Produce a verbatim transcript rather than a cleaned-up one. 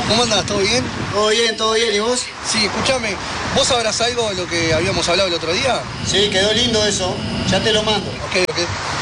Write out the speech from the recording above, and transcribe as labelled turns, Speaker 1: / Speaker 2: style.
Speaker 1: ¿Cómo andás? ¿Todo bien?
Speaker 2: Todo bien, todo bien, ¿y vos?
Speaker 1: Sí, escúchame, ¿vos sabrás algo de lo que habíamos hablado el otro día?
Speaker 2: Sí, quedó lindo eso, ya te lo mando.
Speaker 1: Ok, ok.